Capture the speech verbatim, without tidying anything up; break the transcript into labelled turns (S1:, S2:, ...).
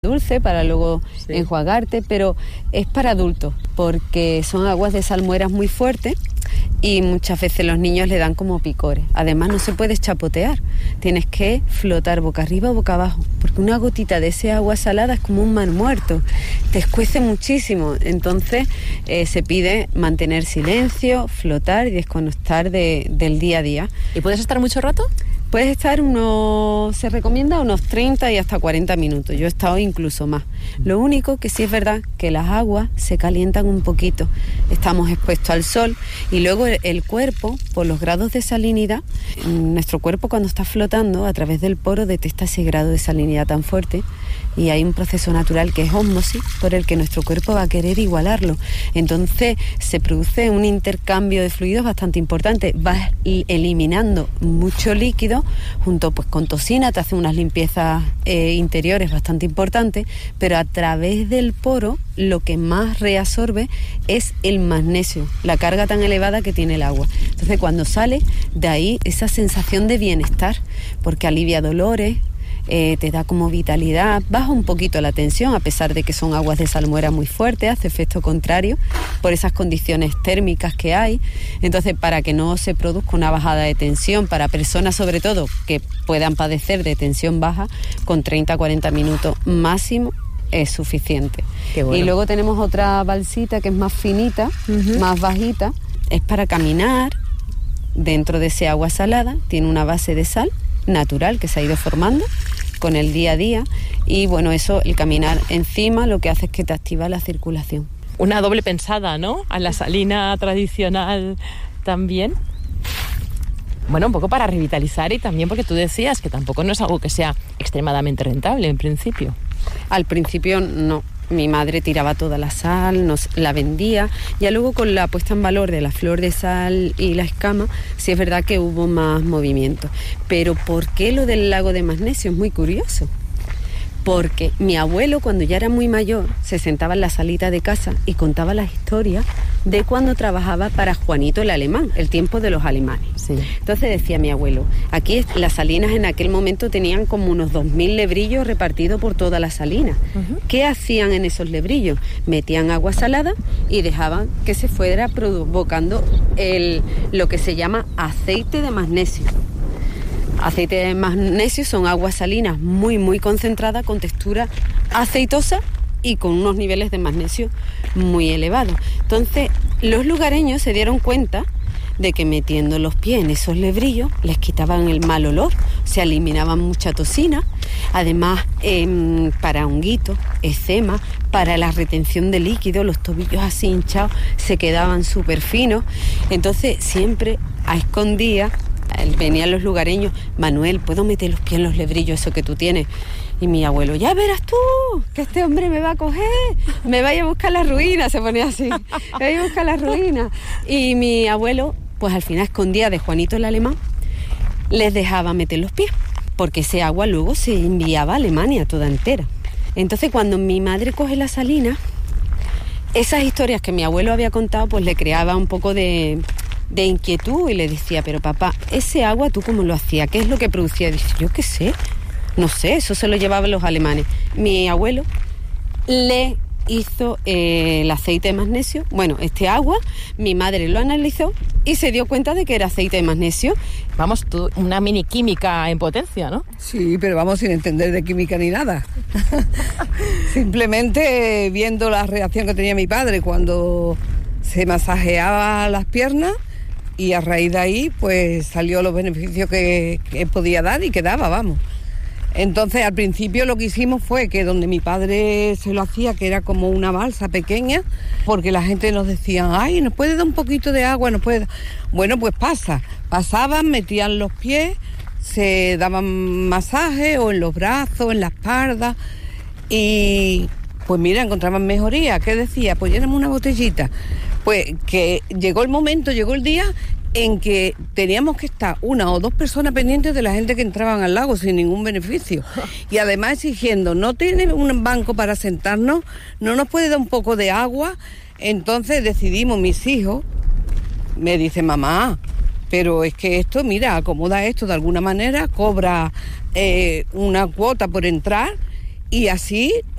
S1: dulce para luego
S2: sí.
S1: enjuagarte, pero es para adultos porque son aguas de salmueras muy fuertes y muchas veces los niños le dan como picores. Además no se puede chapotear, tienes que flotar boca arriba o boca abajo, porque una gotita de ese agua salada es como un mar muerto, te escuece muchísimo. Entonces eh, se pide mantener silencio, flotar y desconectar de, del día a día.
S2: ¿Y puedes estar mucho rato?
S1: Puedes estar unos, se recomienda unos treinta y hasta cuarenta minutos. Yo he estado incluso más. Lo único que sí es verdad que las aguas se calientan un poquito. Estamos expuestos al sol y luego el, el cuerpo, por los grados de salinidad, nuestro cuerpo cuando está flotando a través del poro detecta ese grado de salinidad tan fuerte y hay un proceso natural que es ósmosis por el que nuestro cuerpo va a querer igualarlo. Entonces se produce un intercambio de fluidos bastante importante. Vas eliminando mucho líquido junto pues con toxina, te hace unas limpiezas eh, interiores bastante importantes, pero a través del poro lo que más reabsorbe es el magnesio, la carga tan elevada que tiene el agua. Entonces cuando sale de ahí esa sensación de bienestar, porque alivia dolores, Eh, te da como vitalidad, baja un poquito la tensión, a pesar de que son aguas de salmuera muy fuertes, hace efecto contrario por esas condiciones térmicas que hay. Entonces, para que no se produzca una bajada de tensión, para personas sobre todo que puedan padecer de tensión baja, con treinta a cuarenta minutos máximo es suficiente.
S2: Qué bueno.
S1: Y luego tenemos otra balsita que es más finita, uh-huh. más bajita, es para caminar dentro de ese agua salada, tiene una base de sal natural que se ha ido formando con el día a día y bueno, eso, el caminar encima lo que hace es que te activa la circulación.
S2: Una doble pensada, ¿no? A la salina tradicional también. Bueno, un poco para revitalizar y también porque tú decías que tampoco no es algo que sea extremadamente rentable en principio.
S1: Al principio no. Mi madre tiraba toda la sal, nos la vendía. Ya luego con la puesta en valor de la flor de sal y la escama, sí es verdad que hubo más movimiento. Pero ¿por qué lo del lago de magnesio? Es muy curioso. Porque mi abuelo, cuando ya era muy mayor, se sentaba en la salita de casa y contaba las historias de cuando trabajaba para Juanito el Alemán, el tiempo de los alemanes.
S2: Sí.
S1: Entonces decía mi abuelo, aquí las salinas en aquel momento tenían como unos dos mil lebrillos repartidos por toda la salina. Uh-huh. ¿Qué hacían en esos lebrillos? Metían agua salada y dejaban que se fuera provocando el, lo que se llama aceite de magnesio. Aceite de magnesio son aguas salinas muy muy concentradas con textura aceitosa y con unos niveles de magnesio muy elevados. Entonces los lugareños se dieron cuenta de que metiendo los pies en esos lebrillos les quitaban el mal olor, se eliminaban mucha toxina, además eh, para honguitos, eczema, para la retención de líquido, los tobillos así hinchados se quedaban súper finos. Entonces siempre a escondidas venían los lugareños, Manuel, ¿puedo meter los pies en los lebrillos, eso que tú tienes? Y mi abuelo, ya verás tú, que este hombre me va a coger, me vaya a buscar la ruina, se ponía así, me vaya a buscar la ruina. Y mi abuelo, pues al final escondía de Juanito el Alemán, les dejaba meter los pies, porque ese agua luego se enviaba a Alemania toda entera. Entonces cuando mi madre coge la salina, esas historias que mi abuelo había contado, pues le creaba un poco de... de inquietud y le decía, pero papá, ese agua tú cómo lo hacías, ¿qué es lo que producía? Y dice, yo qué sé, no sé, eso se lo llevaban los alemanes. Mi abuelo le hizo eh, el aceite de magnesio, bueno, este agua, mi madre lo analizó y se dio cuenta de que era aceite de magnesio.
S2: Vamos, tú, una mini química en potencia, ¿no?
S3: Sí, pero vamos sin entender de química ni nada. Simplemente viendo la reacción que tenía mi padre cuando se masajeaba las piernas. Y a raíz de ahí, pues salió los beneficios que, que podía dar y que daba, vamos. Entonces, al principio lo que hicimos fue que donde mi padre se lo hacía, que era como una balsa pequeña, porque la gente nos decía, ay, ¿nos puede dar un poquito de agua? ¿Nos puede dar? Bueno, pues pasa. Pasaban, metían los pies, se daban masajes o en los brazos, en la espalda. Y pues mira, encontraban mejoría. ¿Qué decía? Pues lléname una botellita. Pues que llegó el momento, llegó el día en que teníamos que estar una o dos personas pendientes de la gente que entraban al lago sin ningún beneficio. Y además exigiendo, no tiene un banco para sentarnos, no nos puede dar un poco de agua. Entonces decidimos, mis hijos, me dice, mamá, pero es que esto, mira, acomoda esto de alguna manera, cobra eh, una cuota por entrar y así